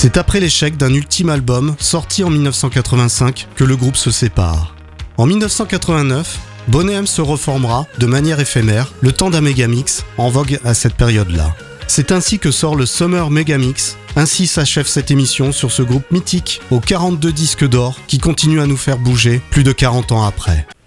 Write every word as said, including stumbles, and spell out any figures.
C'est après l'échec d'un ultime album sorti en dix-neuf cent quatre-vingt-cinq que le groupe se sépare. En dix-neuf cent quatre-vingt-neuf, Boney M se reformera de manière éphémère, le temps d'un Megamix en vogue à cette période-là. C'est ainsi que sort le Summer Megamix. Ainsi s'achève cette émission sur ce groupe mythique aux quarante-deux disques d'or qui continue à nous faire bouger plus de quarante ans après.